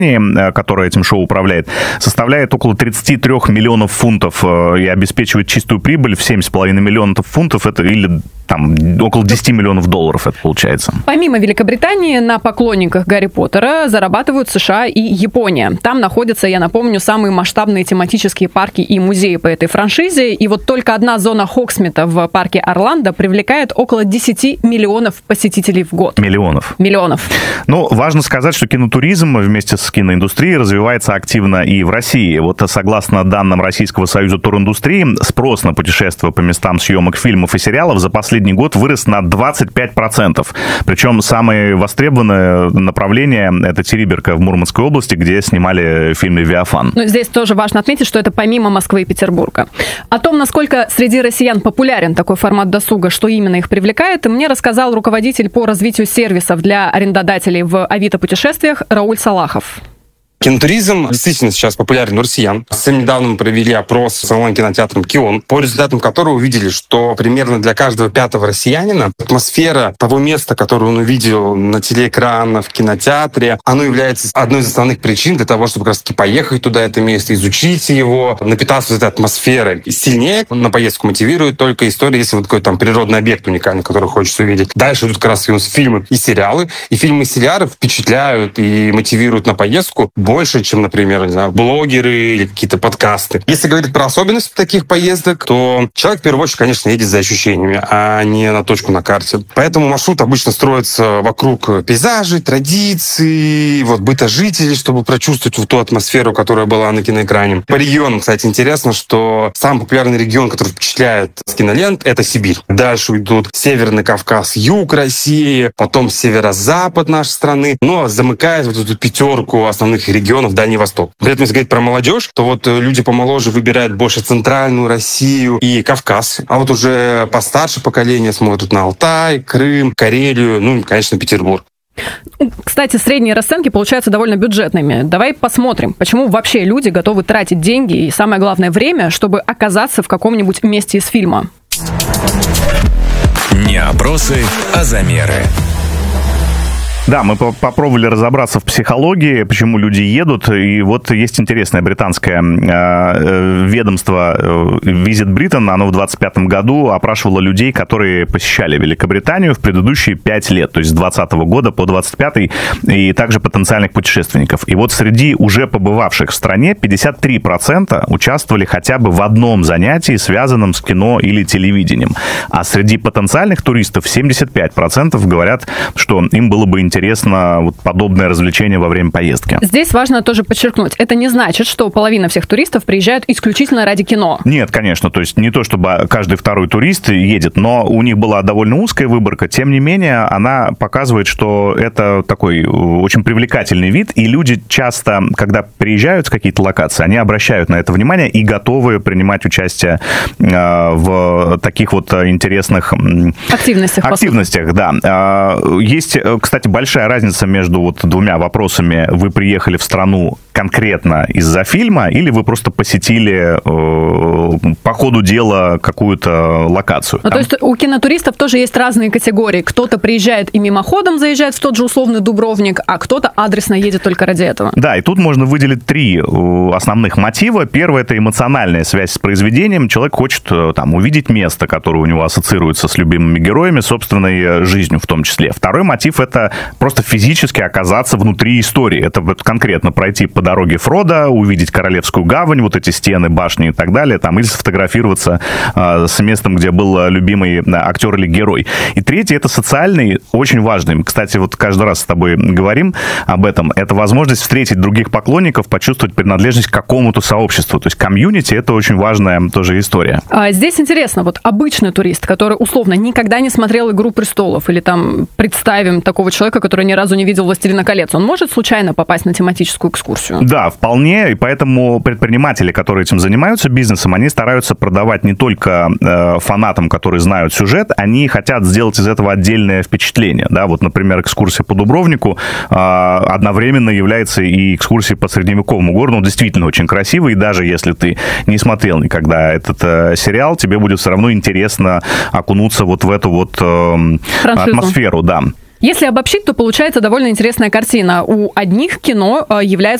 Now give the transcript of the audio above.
которая этим шоу управляет, составляет около 33 миллионов фунтов и обеспечивает чистую прибыль в 7,5 миллионов фунтов, это или там около 10 миллионов долларов это получается. Помимо Великобритании, на поклонниках Гарри Поттера зарабатывают США и Япония. Там находятся, я напомню, самые масштабные тематические парки и музеи по этой франшизе. И вот только одна зона Хогсмита в парке Орландо привлекает около 10 миллионов посетителей в год. Миллионов. Ну, важно сказать, что кинотуризм вместе с киноиндустрией развивается активно и в России. Вот согласно данным Российского союза туриндустрии, спрос на путешествия по местам съемок фильмов и сериалов за последний год вырос на 25%. Причем самое востребованное направление — это Териберка в Мурманской области, где снимали фильм «Левиафан». Ну, здесь тоже важно отметить, что это помимо Москвы и Петербурга. О том, насколько среди россиян популярен такой формат досуга, что именно их привлекает, мне рассказал руководитель по развитию сервисов для арендодателей в Авито-путешествиях Рауль Салахов. Кинотуризм действительно сейчас популярен у россиян. Совсем недавно мы провели опрос с онлайн-кинотеатром «Кион», по результатам которого увидели, что примерно для каждого 5-го россиянина атмосфера того места, которое он увидел на телеэкранах, в кинотеатре, оно является одной из основных причин для того, чтобы как раз-таки поехать туда, это место, изучить его, напитаться этой атмосферой. И сильнее на поездку мотивирует только история, если вот какой-то там природный объект уникальный, который хочется увидеть. Дальше идут как раз фильмы и сериалы. И фильмы и сериалы впечатляют и мотивируют на поездку больше, чем, например, не знаю, блогеры или какие-то подкасты. Если говорить про особенности таких поездок, то человек в первую очередь, конечно, едет за ощущениями, а не на точку на карте. Поэтому маршрут обычно строится вокруг пейзажей, традиций, быта жителей, чтобы прочувствовать ту атмосферу, которая была на киноэкране. По регионам, кстати, интересно, что самый популярный регион, который впечатляет с кинолент, это Сибирь. Дальше идут Северный Кавказ, юг России, потом северо-запад нашей страны, но замыкает вот эту пятерку основных регионов Дальний Восток. При этом, если говорить про молодежь, то люди помоложе выбирают больше центральную Россию и Кавказ, а уже постарше поколение смотрят на Алтай, Крым, Карелию, и, конечно, Петербург. Кстати, средние расценки получаются довольно бюджетными. Давай посмотрим, почему вообще люди готовы тратить деньги и, самое главное, время, чтобы оказаться в каком-нибудь месте из фильма. Не опросы, а замеры. Да, мы попробовали разобраться в психологии, почему люди едут. И вот есть интересное британское ведомство Visit Britain. Оно в 2025 году опрашивало людей, которые посещали Великобританию в предыдущие 5 лет, то есть с 2020 года по 2025, и также потенциальных путешественников. И вот среди уже побывавших в стране 53% участвовали хотя бы в одном занятии, связанном с кино или телевидением. А среди потенциальных туристов 75% говорят, что им было бы интересно подобное развлечение во время поездки. Здесь важно тоже подчеркнуть, это не значит, что половина всех туристов приезжают исключительно ради кино. Нет, конечно, то есть не то, чтобы каждый второй турист едет, но у них была довольно узкая выборка, тем не менее, она показывает, что это такой очень привлекательный вид, и люди часто, когда приезжают в какие-то локации, они обращают на это внимание и готовы принимать участие в таких интересных активностях, да. Есть, кстати, большая разница между двумя вопросами. Вы приехали в страну конкретно из-за фильма или вы просто посетили по ходу дела какую-то локацию? То есть у кинотуристов тоже есть разные категории. Кто-то приезжает и мимоходом заезжает в тот же условный Дубровник, а кто-то адресно едет только ради этого. Да, и тут можно выделить 3 основных мотива. Первое — это эмоциональная связь с произведением. Человек хочет увидеть место, которое у него ассоциируется с любимыми героями, собственной жизнью в том числе. Второй мотив — это просто физически оказаться внутри истории. Это конкретно пройти по дороге Фродо, увидеть Королевскую гавань, эти стены, башни и так далее, или сфотографироваться с местом, где был любимый актер или герой. И третий — это социальный, очень важный. Кстати, каждый раз с тобой говорим об этом. Это возможность встретить других поклонников, почувствовать принадлежность к какому-то сообществу. То есть комьюнити — это очень важная тоже история. Здесь интересно, обычный турист, который условно никогда не смотрел «Игру престолов» или представим такого человека, который ни разу не видел «Властелина колец», он может случайно попасть на тематическую экскурсию? Да, вполне, и поэтому предприниматели, которые этим занимаются бизнесом, они стараются продавать не только фанатам, которые знают сюжет, они хотят сделать из этого отдельное впечатление. Да, например, экскурсия по Дубровнику одновременно является и экскурсией по средневековому городу. Он действительно очень красивый, и даже если ты не смотрел никогда этот сериал, тебе будет все равно интересно окунуться в эту атмосферу, да. Если обобщить, то получается довольно интересная картина. У одних кино является